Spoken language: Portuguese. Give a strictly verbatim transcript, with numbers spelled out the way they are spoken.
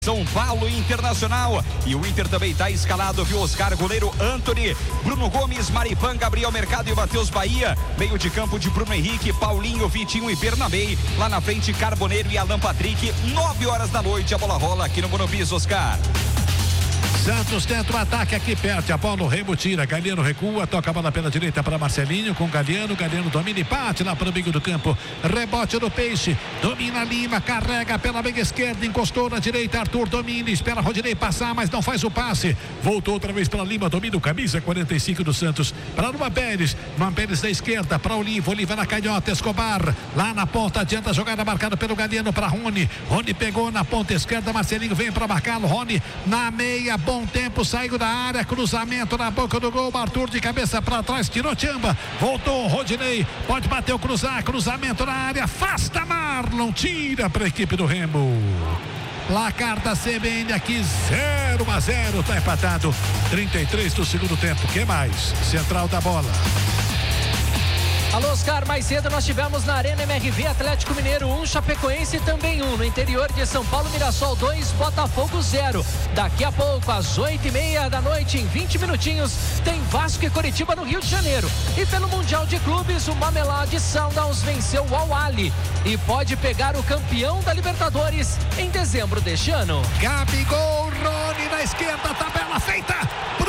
São Paulo Internacional. E o Inter também está escalado, viu? Oscar, goleiro Antony, Bruno Gomes, Maripan, Gabriel Mercado e Matheus Bahia. Meio de campo de Bruno Henrique, Paulinho, Vitinho e Bernabei. Lá na frente, Carboneiro e Alan Patrick. Nove horas da noite, a bola rola aqui no Morumbi, Oscar. Santos tenta o ataque aqui perto. A bola, o Remo tira. Galhardo recua. Toca a bola pela direita para Marcelinho. Com Galhardo. Galhardo domina e bate lá para o meio do campo. Rebote do Peixe. Domina Lima. Carrega pela meia esquerda. Encostou na direita. Arthur domina. Espera Rodinei passar, mas não faz o passe. Voltou outra vez para Lima. Domina o camisa quarenta e cinco do Santos. Para Luan Pérez. Luan Pérez da esquerda. Para Oliva. Oliva na canhota. Escobar. Lá na ponta. Adianta a jogada marcada pelo Galhardo para Rony. Rony pegou na ponta esquerda. Marcelinho vem para marcá-lo. Rony na meia. Bom tempo, saiu da área, cruzamento na boca do gol, Arthur de cabeça para trás, tirou Tchamba, voltou Rodinei, pode bater o cruzar, cruzamento na área, afasta Marlon, tira para a equipe do Remo. Placar da C B N aqui zero a zero, tá empatado, trinta e três do segundo tempo, que mais? Central da bola. Alô, Oscar, mais cedo nós tivemos na Arena M R V Atlético Mineiro um, Chapecoense também um. No interior de São Paulo, Mirassol dois, Botafogo zero. Daqui a pouco, às oito e meia da noite, em vinte minutinhos, tem Vasco e Coritiba no Rio de Janeiro. E pelo Mundial de Clubes, o Mamelodi Sundowns venceu o Al-Ahly e pode pegar o campeão da Libertadores em dezembro deste ano. Gabigol, Rony na esquerda, tabela feita.